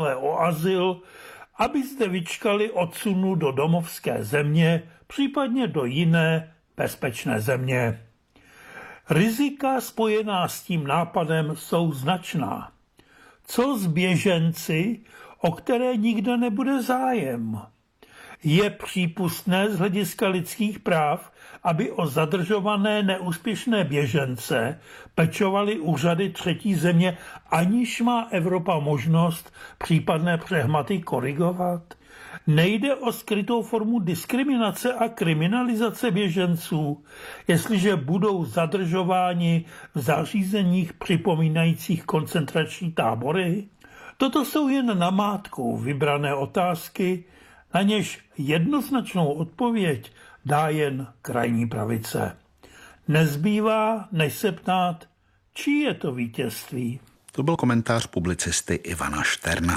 žadatele o azyl, aby zde vyčkali odsunu do domovské země, případně do jiné bezpečné země. Rizika spojená s tím nápadem jsou značná. Co s běženci, o které nikde nebude zájem? Je přípustné z hlediska lidských práv, aby o zadržované neúspěšné běžence pečovaly úřady třetí země, aniž má Evropa možnost případné přehmaty korigovat? Nejde o skrytou formu diskriminace a kriminalizace běženců, jestliže budou zadržováni v zařízeních připomínajících koncentrační tábory? Toto jsou jen namátkou vybrané otázky, na něž jednoznačnou odpověď dá jen krajní pravice. Nezbývá, než se ptát, čí je to vítězství. To byl komentář publicisty Ivana Šterna.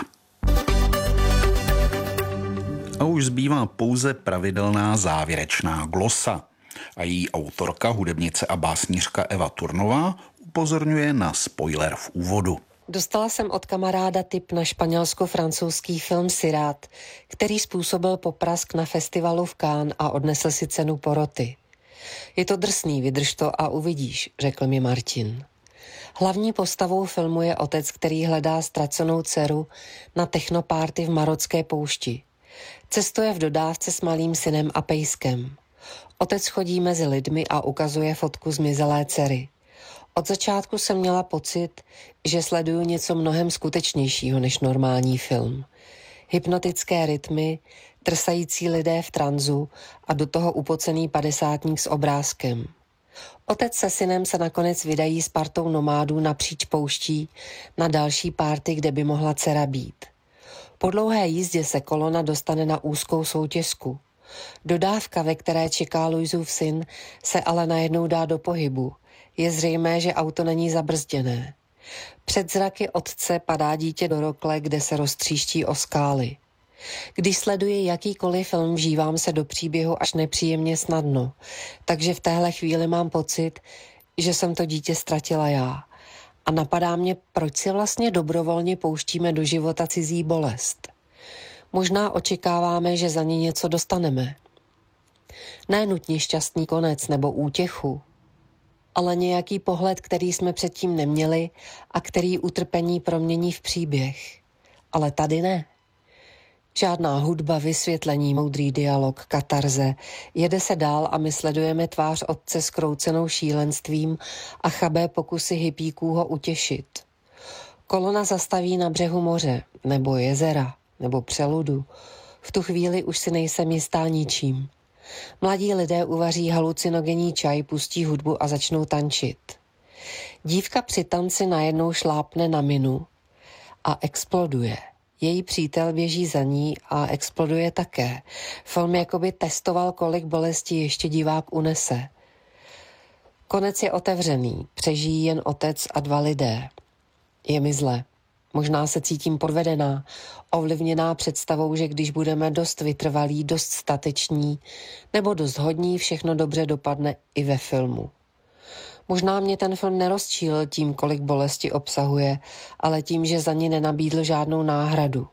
A už zbývá pouze pravidelná závěrečná glosa. A její autorka, hudebnice a básnířka Eva Turnová upozorňuje na spoiler v úvodu. Dostala jsem od kamaráda tip na španělsko-francouzský film Sirát, který způsobil poprask na festivalu v Cannes a odnesl si cenu poroty. Je to drsný, vydrž to a uvidíš, řekl mi Martin. Hlavní postavou filmu je otec, který hledá ztracenou dceru na technopárty v marocké poušti. Cestuje v dodávce s malým synem a pejskem. Otec chodí mezi lidmi a ukazuje fotku zmizelé dcery. Od začátku jsem měla pocit, že sleduju něco mnohem skutečnějšího než normální film. Hypnotické rytmy, trsající lidé v tranzu a do toho upocený padesátník s obrázkem. Otec se synem se nakonec vydají s partou nomádů napříč pouští na další párty, kde by mohla dcera být. Po dlouhé jízdě se kolona dostane na úzkou soutěžku. Dodávka, ve které čeká Luisův syn, se ale najednou dá do pohybu. Je zřejmé, že auto není zabrzděné. Před zraky otce padá dítě do rokle, kde se roztříští o skály. Když sleduji jakýkoliv film, vžívám se do příběhu až nepříjemně snadno, takže v téhle chvíli mám pocit, že jsem to dítě ztratila já. A napadá mě, proč si vlastně dobrovolně pouštíme do života cizí bolest. Možná očekáváme, že za ní něco dostaneme. Ne nutně šťastný konec nebo útěchu, ale nějaký pohled, který jsme předtím neměli a který utrpení promění v příběh. Ale tady ne. Žádná hudba, vysvětlení, moudrý dialog, katarze. Jede se dál a my sledujeme tvář otce skroucenou šílenstvím a chabé pokusy hippíků ho utěšit. Kolona zastaví na břehu moře, nebo jezera, nebo přeludu. V tu chvíli už si nejsem jistá ničím. Mladí lidé uvaří halucinogenní čaj, pustí hudbu a začnou tančit. Dívka při tanci najednou šlápne na minu a exploduje. Její přítel běží za ní a exploduje také. Film jakoby testoval, kolik bolesti ještě divák unese. Konec je otevřený, přežijí jen otec a dva lidé. Je mi zle. Možná se cítím podvedená, ovlivněná představou, že když budeme dost vytrvalí, dost stateční nebo dost hodní, všechno dobře dopadne i ve filmu. Možná mě ten film nerozčílil tím, kolik bolesti obsahuje, ale tím, že za ní nenabídl žádnou náhradu.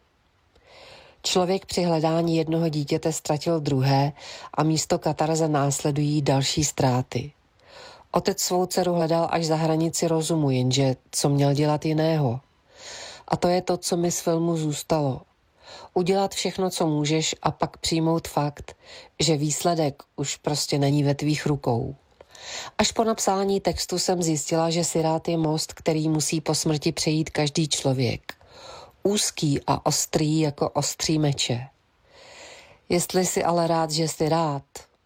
Člověk při hledání jednoho dítěte ztratil druhé a místo katarze následují další ztráty. Otec svou dceru hledal až za hranici rozumu, jenže co měl dělat jiného? A to je to, co mi z filmu zůstalo. Udělat všechno, co můžeš a pak přijmout fakt, že výsledek už prostě není ve tvých rukou. Až po napsání textu jsem zjistila, že Sirát je most, který musí po smrti přejít každý člověk. Úzký a ostrý jako ostří meče. Jestli jsi ale rád, že jsi rád,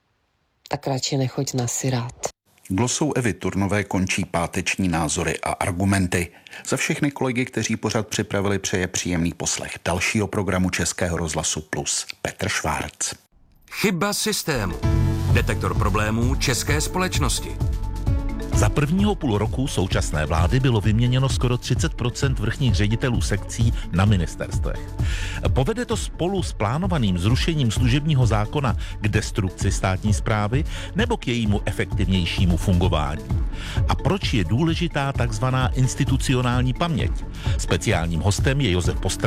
tak radši nechoď na Sirát. Glosou Evy Turnové končí páteční názory a argumenty. Za všechny kolegy, kteří pořad připravili, přeje příjemný poslech dalšího programu Českého rozhlasu Plus Petr Švárc. Chyba systému. Detektor problémů české společnosti. Za prvního půl roku současné vlády bylo vyměněno skoro 30% vrchních ředitelů sekcí na ministerstvech. Povede to spolu s plánovaným zrušením služebního zákona k destrukci státní správy nebo k jejímu efektivnějšímu fungování? A proč je důležitá takzvaná institucionální paměť? Speciálním hostem je Josef Postránecký,